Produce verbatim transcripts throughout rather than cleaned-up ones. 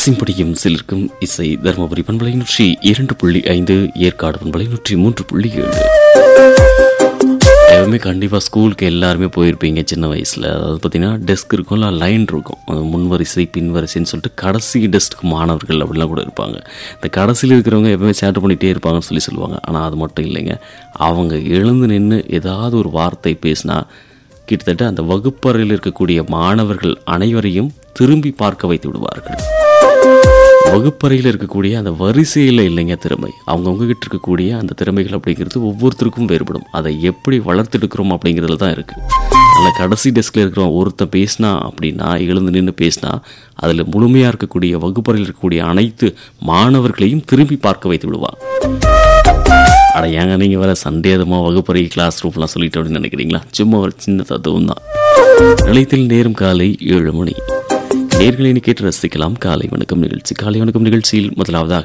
சிம்படியும் சிலிர்க்கும் இசை தருமபுரி பண்பலை நூற்றி இரண்டு புள்ளி ஐந்து, ஏற்காடு பண்பலை நூற்றி மூன்று புள்ளி ஏழு. எப்பவுமே கண்டிப்பாக ஸ்கூலுக்கு எல்லாருமே போயிருப்பீங்க சின்ன வயசில். அதாவது பார்த்தீங்கன்னா டெஸ்க் இருக்கும், இல்லை லைன் இருக்கும், அது முன்வரிசை பின்வரிசைன்னு சொல்லிட்டு கடைசி டெஸ்க்கு மாணவர்கள் அப்படிலாம் கூட இருப்பாங்க. இந்த கடைசியில் இருக்கிறவங்க எப்பவுமே சேட்டை பண்ணிகிட்டே இருப்பாங்கன்னு சொல்லி சொல்லுவாங்க. ஆனால் அது மட்டும் இல்லைங்க, அவங்க எழுந்து நின்று ஏதாவது ஒரு வார்த்தை பேசினா கிட்டத்தட்ட அந்த வகுப்பறையில் இருக்கக்கூடிய மாணவர்கள் அனைவரையும் திரும்பி பார்க்க வைத்து விடுவார்கள். வகுப்பறையில் இருக்கக்கூடிய அந்த வரிசையில் இல்லைங்க திறமை, அவங்கவுங்க கிட்ட இருக்கக்கூடிய அந்த திறமைகள் அப்படிங்கிறது ஒவ்வொருத்தருக்கும் வேறுபடும். அதை எப்படி வளர்த்தெடுக்கிறோம் அப்படிங்கிறதுல தான் இருக்குது. அதில் கடைசி டெஸ்கில் இருக்கிறவங்க ஒருத்தன் பேசினா அப்படின்னா, எழுந்து நின்று பேசினா, அதில் முழுமையாக இருக்கக்கூடிய வகுப்பறையில் இருக்கக்கூடிய அனைத்து மாணவர்களையும் திரும்பி பார்க்க வைத்து விடுவாங்க. அட ஏங்க நீங்கள் வேற சந்தேகமாக வகுப்பறை கிளாஸ் ரூம்லாம் சொல்லிட்டு அப்படின்னு நினைக்கிறீங்களா? சும்மா ஒரு சின்ன தத்துவம் தான். நிலையத்தில் நேரம் காலை ஏழு மணி. நேர்களை கேட்டு ரசிக்கலாம் காலை வணக்கம் நிகழ்ச்சி. காலை வணக்கம் நிகழ்ச்சியில் முதலாவதாக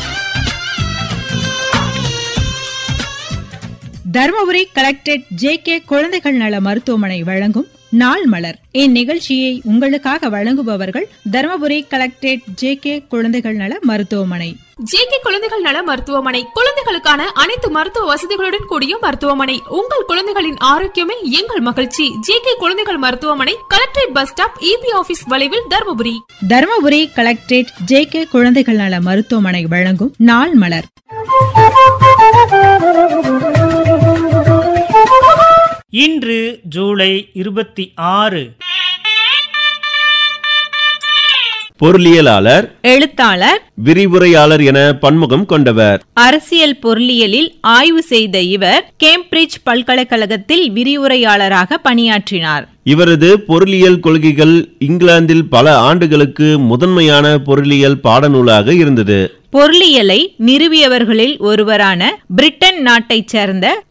தர்மபுரி கலெக்டரேட் ஜே கே குழந்தைகள் நல மருத்துவமனை வழங்கும் நாள் மலர். இந்நிகழ்ச்சியை உங்களுக்காக வழங்குபவர்கள் தர்மபுரி கலெக்டரேட் ஜே கே குழந்தைகள் நல மருத்துவமனை. ஜே கே குழந்தைகள் நல மருத்துவமனை குழந்தைகளுக்கான அனைத்து மருத்துவ வசதிகளுடன் கூடிய மருத்துவமனை. உங்கள் குழந்தைகளின் ஆரோக்கியமே எங்கள் மகிழ்ச்சி. ஜே கே குழந்தைகள் மருத்துவமனை, collectorate bus stop, EB office வளைவில், Dharmapuri. Dharmapuri collectorate J K குழந்தைகள் நல மருத்துவமனை வழங்கும் நாள் மலர். இன்று ஜூலை இருபத்தி ஆறு. பொருளியலாளர், எழுத்தாளர், விரிவுரையாளர் என பன்முகம் கொண்டவர். அரசியல் பொருளியலில் ஆய்வு செய்த இவர் கேம்பிரிட்ஜ் பல்கலைக்கழகத்தில் விரிவுரையாளராக பணியாற்றினார். இவரது பொருளியல் கொள்கைகள் இங்கிலாந்தில் பல ஆண்டுகளுக்கு முதன்மையான பொருளியல் பாடநூலாக இருந்தது. பொருளியலை நிறுவியவர்களில் ஒருவரான பிரிட்டன் நாட்டைச் சேர்ந்த